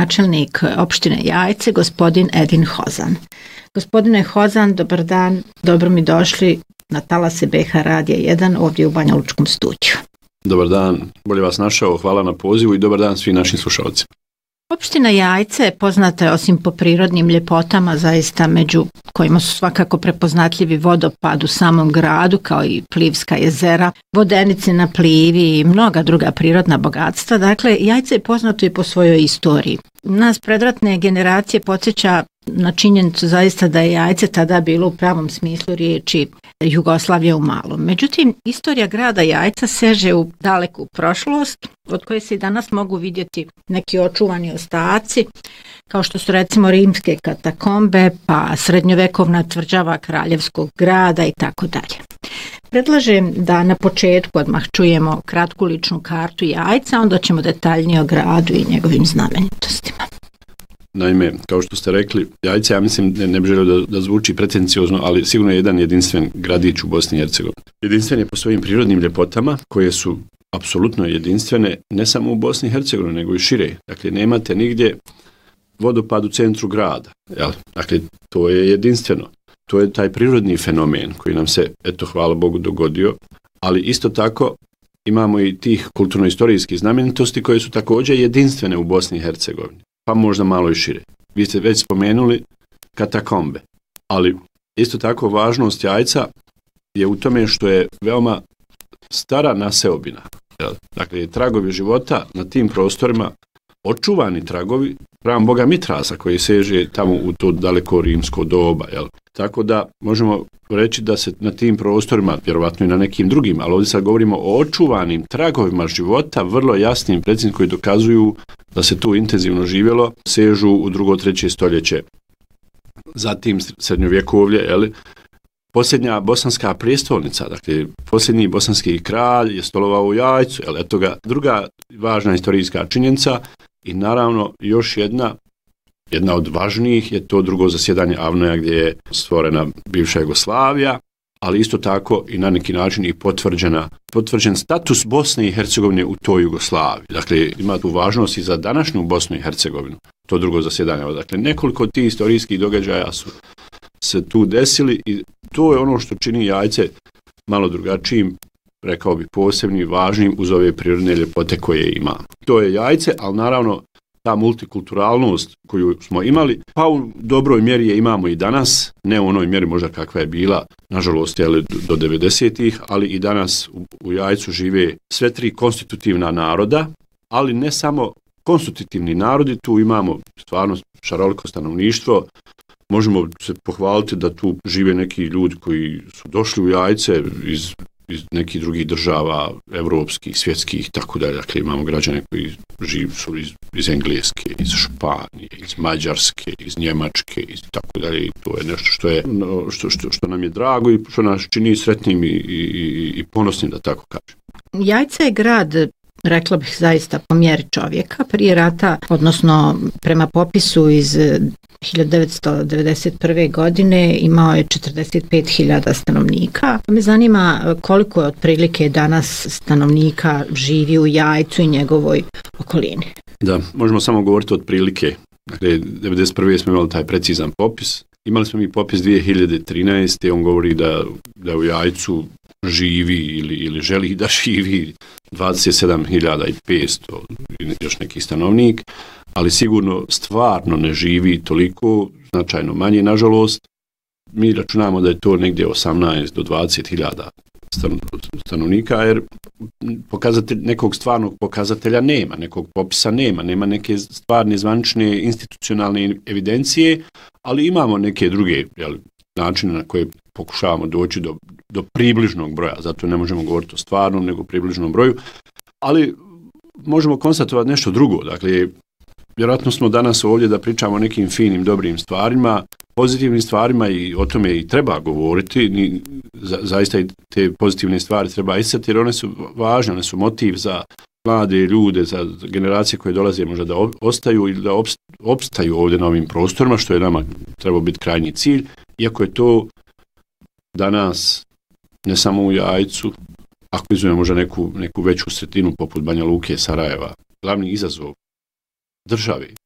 gradonačelnik opštine Jajce, gospodin Edin Hozan. Gospodine Hozan, dobar dan, dobro mi došli na talase BH Radija 1 ovdje u Banja Lučkom studiju. Dobar dan, bolje vas našao, hvala na pozivu i dobar dan svim našim slušalcima. Opština Jajce poznata je osim po prirodnim ljepotama, zaista među kojima su svakako prepoznatljivi vodopad u samom gradu, kao i Plivska jezera, vodenice na Plivi i mnoga druga prirodna bogatstva. Dakle, Jajce je poznato i po svojoj istoriji. Nas predratne generacije podsjeća na činjenicu zaista da je Jajce tada bilo u pravom smislu riječi Jugoslavija u malom. Međutim, istorija grada Jajca seže u daleku prošlost, od koje se i danas mogu vidjeti neki očuvani ostaci, kao što su recimo rimske katakombe, pa srednjovekovna tvrđava Kraljevskog grada i tako dalje. Predlažem da na početku odmah čujemo kratku ličnu kartu Jajca, onda ćemo detaljnije o gradu i njegovim znamenitostima. Naime, kao što ste rekli, Jajce, ja mislim, ne bih želio da zvuči pretenciozno, ali sigurno je jedan jedinstven gradić u Bosni i Hercegovini. Jedinstven je po svojim prirodnim ljepotama, koje su apsolutno jedinstvene, ne samo u Bosni i Hercegovini, nego i šire. Dakle, nemate nigdje vodopad u centru grada. Jel? Dakle, to je jedinstveno. To je taj prirodni fenomen koji nam se, eto, hvala Bogu, dogodio, ali isto tako imamo i tih kulturno-istorijskih znamenitosti koje su također jedinstvene u Bosni i Hercegovini, pa možda malo i šire. Vi ste već spomenuli katakombe, ali isto tako važnost Jajca je u tome što je veoma stara naseobina. Dakle, tragovi života na tim prostorima, očuvani tragovi, pravom Boga Mitrasa koji seže tamo u to daleko rimsko doba. Jel? Tako da možemo reći da se na tim prostorima, vjerovatno i na nekim drugim, ali ovdje sad govorimo o očuvanim tragovima života, vrlo jasnim, preciznim, koji dokazuju da se tu intenzivno živjelo, sežu u 2. 3. stoljeće. Zatim srednjovjekovlje, jel? Posljednja bosanska prijestolnica, dakle posljednji bosanski kralj je stolovao u Jajcu, jel? Eto ga, druga važna istorijska činjenica i naravno još jedna od važnijih je to drugo zasjedanje Avnoja gdje je stvorena bivša Jugoslavija, ali isto tako i na neki način i potvrđen status Bosne i Hercegovine u toj Jugoslaviji. Dakle, ima tu važnost i za današnju Bosnu i Hercegovinu, to drugo zasjedanje. Dakle, nekoliko tih istorijskih događaja su se tu desili i to je ono što čini Jajce malo drugačijim, rekao bi posebnim, važnim uz ove prirodne ljepote koje ima. To je Jajce, ali naravno ta multikulturalnost koju smo imali, pa u dobroj mjeri je imamo i danas, ne u onoj mjeri možda kakva je bila, nažalost, do 90-ih, ali i danas u Jajcu žive sve 3 konstitutivna naroda, ali ne samo konstitutivni narodi, tu imamo stvarno šaroliko stanovništvo. Možemo se pohvaliti da tu žive neki ljudi koji su došli u Jajce iz nekih drugih država, evropskih, svjetskih, tako dalje. Dakle, imamo građane koji su iz Engleske, iz Španije, iz Mađarske, iz Njemačke, i tako dalje. I to je nešto što nam je drago i što nas čini sretnim i ponosnim, da tako kažem. Jajce je grad, rekla bih zaista po mjeri čovjeka, prije rata, odnosno prema popisu iz 1991. godine imao je 45.000 stanovnika. Me zanima koliko je otprilike danas stanovnika živi u Jajcu i njegovoj okolini. Da, možemo samo govoriti otprilike. Dakle, 1991. smo imali taj precizan popis. Imali smo i popis 2013. On govori da u Jajcu živi ili želi da živi 27.500 i još neki stanovnik, ali sigurno stvarno ne živi toliko, značajno manje, nažalost. Mi računamo da je to negdje 18 do 20.000 stanovnika, jer nekog stvarnog pokazatelja nema, nekog popisa nema neke stvarne zvanične institucionalne evidencije, ali imamo neke druge načine na koje pokušavamo doći do približnog broja, zato ne možemo govoriti o stvarnom, nego približnom broju, ali možemo konstatovati nešto drugo. Dakle, vjerojatno smo danas ovdje da pričamo o nekim finim, dobrim stvarima, pozitivnim stvarima i o tome i treba govoriti. Zaista i te pozitivne stvari treba isticati jer one su važne, one su motiv za mlade ljude, za generacije koje dolaze možda da ostaju ili da opstaju ovdje na ovim prostorima, što je nama trebao biti krajnji cilj, iako je to danas ne samo u Jajcu, ako izuzmemo možda neku veću sredinu poput Banja Luke, Sarajeva, glavni izazov države,